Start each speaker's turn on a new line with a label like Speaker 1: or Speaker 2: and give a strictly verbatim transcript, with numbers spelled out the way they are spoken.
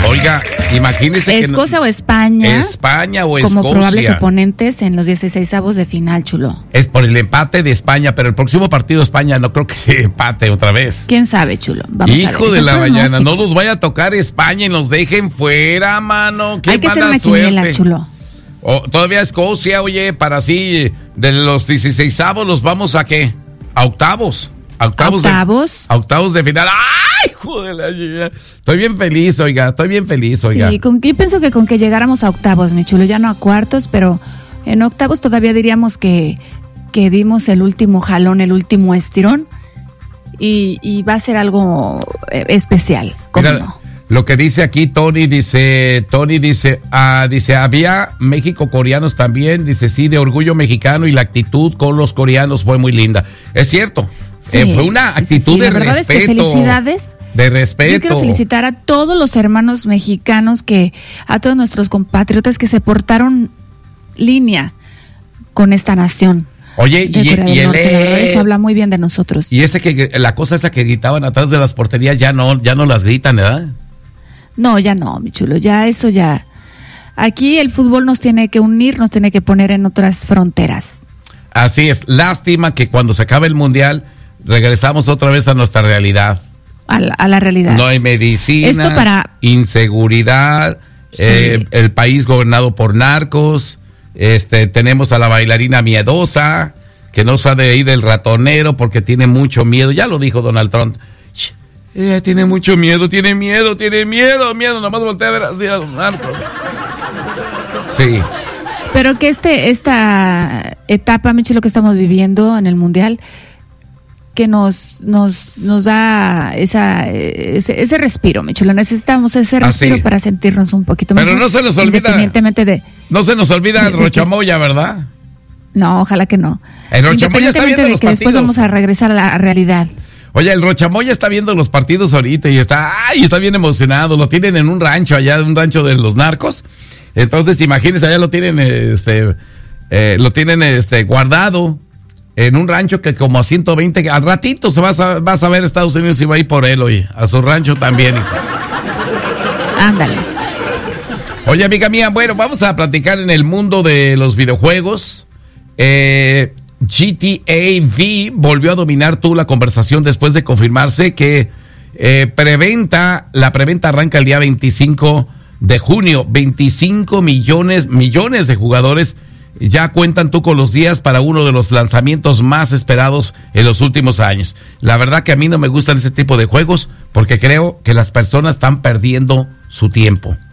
Speaker 1: Oiga, imagínese que...
Speaker 2: ¿Escocia no, o España?
Speaker 1: España o
Speaker 2: como
Speaker 1: Escocia.
Speaker 2: Como probables oponentes en los dieciseisavos de final, chulo.
Speaker 1: Es por el empate de España, pero el próximo partido España no creo que se empate otra vez.
Speaker 2: ¿Quién sabe, chulo? Vamos
Speaker 1: Hijo
Speaker 2: a ver.
Speaker 1: de la mañana, no nos vaya a tocar España y nos dejen fuera, mano. Qué
Speaker 2: Hay que hacer una
Speaker 1: suerte.
Speaker 2: quiniela, chulo.
Speaker 1: Oh, todavía Escocia, oye, para así, de los dieciseisavos los vamos a ¿qué? A octavos. A octavos.
Speaker 2: ¿Octavos?
Speaker 1: De, a octavos de final. ¡Ay, joder! La, estoy bien feliz, oiga, estoy bien feliz, oiga.
Speaker 2: Sí, con, yo pienso que con que llegáramos a octavos, mi chulo, ya no a cuartos, pero en octavos todavía diríamos que, que dimos el último jalón, el último estirón, y, y va a ser algo especial. ¿Cómo
Speaker 1: Mira,
Speaker 2: no?
Speaker 1: Lo que dice aquí Tony, dice, Tony dice, ah, dice, había México-coreanos también, dice, sí, de orgullo mexicano y la actitud con los coreanos fue muy linda. Es cierto, sí, eh, fue una
Speaker 2: sí,
Speaker 1: actitud
Speaker 2: sí, sí.
Speaker 1: de
Speaker 2: la verdad
Speaker 1: respeto.
Speaker 2: Es que felicidades.
Speaker 1: De respeto.
Speaker 2: Yo quiero felicitar a todos los hermanos mexicanos, que a todos nuestros compatriotas que se portaron línea con esta nación.
Speaker 1: Oye, y, y el
Speaker 2: Norte, eso habla muy bien de nosotros.
Speaker 1: Y ese que la cosa esa que gritaban atrás de las porterías ya no, ya no las gritan, ¿verdad?
Speaker 2: No, ya no, mi chulo, ya eso ya. Aquí el fútbol nos tiene que unir, nos tiene que poner en otras fronteras.
Speaker 1: Así es, lástima que cuando se acabe el mundial regresamos otra vez a nuestra realidad.
Speaker 2: A la, a la realidad.
Speaker 1: No hay medicinas,
Speaker 2: Esto para...
Speaker 1: inseguridad, sí. eh, el país gobernado por narcos, este, tenemos a la bailarina miedosa, que no sabe ir del ratonero porque tiene mucho miedo, ya lo dijo Donald Trump. Ella tiene mucho miedo, tiene miedo, tiene miedo, miedo, nomás voltea a ver así a los narcos. Sí.
Speaker 2: Pero que este, esta etapa, Micho, lo que estamos viviendo en el Mundial, que nos, nos, nos da esa, ese, ese respiro, Micho, lo necesitamos, ese respiro
Speaker 1: Así.
Speaker 2: Para sentirnos un poquito mejor.
Speaker 1: Pero no se nos olvida,
Speaker 2: independientemente de...
Speaker 1: No se nos olvida el Rochamoya, ¿verdad?
Speaker 2: No, ojalá que no.
Speaker 1: El Rochamoya está viendo
Speaker 2: de
Speaker 1: los
Speaker 2: que
Speaker 1: partidos.
Speaker 2: Después vamos a regresar a la realidad.
Speaker 1: Oye, el Rochamoya está viendo los partidos ahorita y está, ay, está bien emocionado. Lo tienen en un rancho allá, en un rancho de los narcos. Entonces, imagínense, allá lo tienen, este, eh, lo tienen, este, guardado en un rancho que como a ciento veinte, al ratito se va a, vas a ver Estados Unidos y va a ir por él, oye, a su rancho también.
Speaker 2: Ándale.
Speaker 1: Oye, amiga mía, bueno, vamos a platicar en el mundo de los videojuegos. Eh... G T A V volvió a dominar tú la conversación después de confirmarse que eh, preventa, la preventa arranca el día veinticinco de junio. veinticinco millones, millones de jugadores ya cuentan tú con los días para uno de los lanzamientos más esperados en los últimos años. La verdad que a mí no me gustan este tipo de juegos porque creo que las personas están perdiendo su tiempo.